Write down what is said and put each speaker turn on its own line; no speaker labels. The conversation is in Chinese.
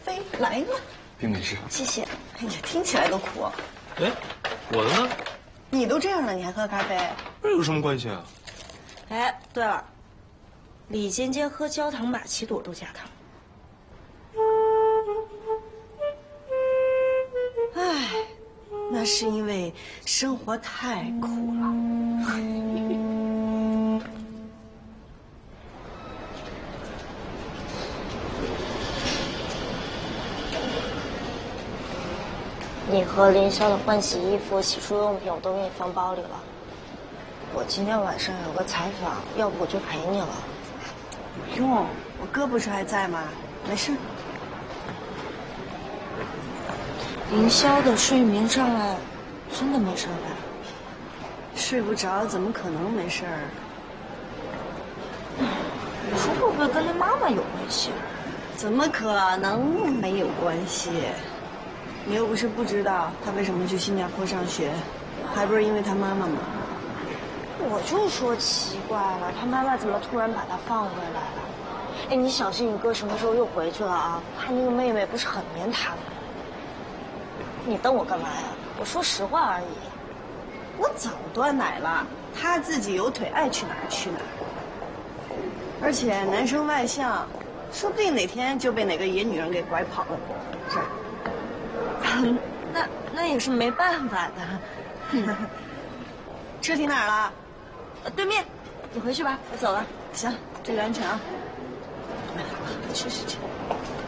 啡，来嘛。
并没事，
谢谢。哎呀，听起来都苦。
哎，我的呢？
你都这样了，你还喝咖啡？
这有什么关系啊？
哎，对了，李尖尖喝焦糖玛奇朵都加糖。
唉，那是因为生活太苦了。
你和凌霄的换洗衣服、洗漱用品我都给你放包里了。我今天晚上有个采访，要不我就陪你了。
不用，我哥不是还在吗？没事。
凌霄的睡眠障碍真的没事吧？
睡不着，怎么可能没事儿？
你说会不会跟他妈妈有关系？
怎么可能没有关系？你又不是不知道他为什么去新加坡上学，还不是因为他妈妈吗？
我就说奇怪了，他妈妈怎么突然把他放回来了？哎，你小心你哥什么时候又回去了啊？他那个妹妹不是很黏他吗？你瞪我干嘛呀？我说实话而已。
我早断奶了，他自己有腿，爱去哪儿去哪儿。而且男生外向，说不定哪天就被哪个野女人给拐跑了。是。
那也是没办法的。
车停哪儿了？
对面。你回去吧，我走了。
行，注意安全啊。去。